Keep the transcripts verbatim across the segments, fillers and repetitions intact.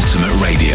Ultimate Radio.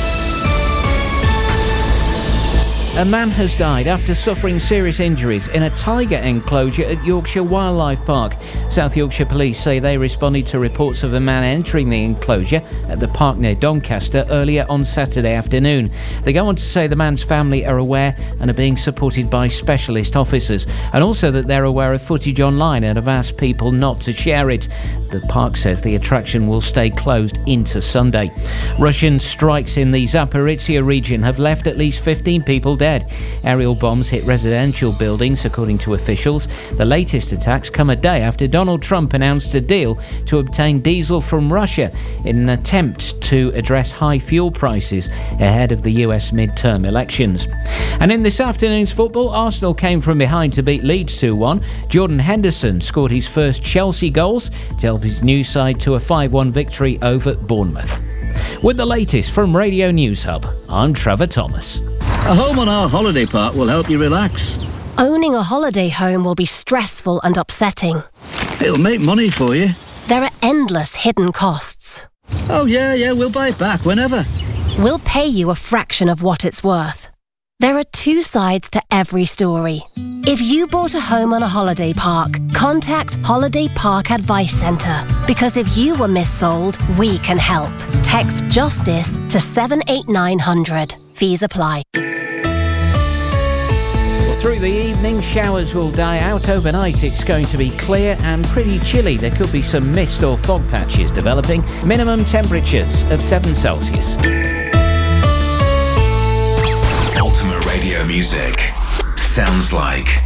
A man has died after suffering serious injuries in a tiger enclosure at Yorkshire Wildlife Park. South Yorkshire Police say they responded to reports of a man entering the enclosure at the park near Doncaster earlier on Saturday afternoon. They go on to say the man's family are aware and are being supported by specialist officers, and also that they're aware of footage online and have asked people not to share it. The park says the attraction will stay closed into Sunday. Russian strikes in the Zaporizhia region have left at least fifteen people dead. Aerial bombs hit residential buildings, according to officials. The latest attacks come a day after Donald Trump announced a deal to obtain diesel from Russia in an attempt to address high fuel prices ahead of the U S midterm elections. And in this afternoon's football, Arsenal came from behind to beat Leeds two one. Jordan Henderson scored his first Chelsea goals to help his new side to a five one victory over Bournemouth. With the latest from Radio News Hub, I'm Trevor Thomas. A home on our holiday park will help you relax. Owning a holiday home will be stressful and upsetting. It'll make money for you. There are endless hidden costs. Oh yeah, yeah, we'll buy it back whenever. We'll pay you a fraction of what it's worth. There are two sides to every story. If you bought a home on a holiday park, contact Holiday Park Advice Centre, because if you were missold, we can help. Text JUSTICE to seven eight nine hundred. Fees apply. Through the evening, showers will die out. Overnight, it's going to be clear and pretty chilly. There could be some mist or fog patches developing. Minimum temperatures of seven Celsius. Ultimate Radio music sounds like